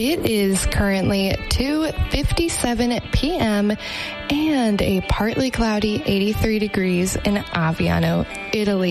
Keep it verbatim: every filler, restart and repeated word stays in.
It is currently two fifty-seven p.m. and a partly cloudy eighty-three degrees in Aviano, Italy.